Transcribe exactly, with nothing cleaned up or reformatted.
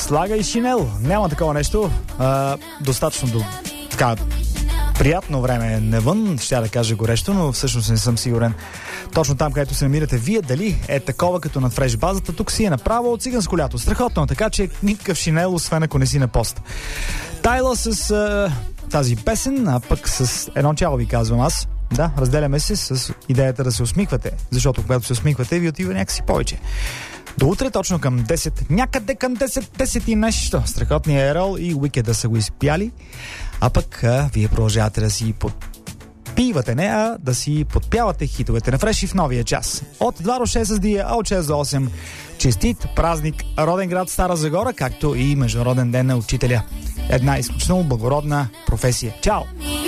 Слагай шинел. Няма такова нещо. А, достатъчно до така приятно време е навън, ще да кажа горещо, но всъщност не съм сигурен точно там, където се намирате вие, дали е такова като на фреш базата. Тук си е направо от циганско лято. Страхотно, така че никакъв шинел, освен ако не си на пост. Тайла с а, тази песен, а пък с едно чало ви казвам аз. Да, разделяме се с идеята да се усмихвате, защото когато се усмихвате, ви отива някакси повече. До утре точно към десет, някъде към десет, десет и нещо. Страхотния Ерол и Уикеда са го изпяли, а пък а, вие продължавате да си подпивате, не, а да си подпявате хитовете на Фреш и в новия час. От два до шест с Дия, а от шест до осем честит празник роден град Стара Загора, както и Международен ден на учителя. Една изключително благородна професия. Чао!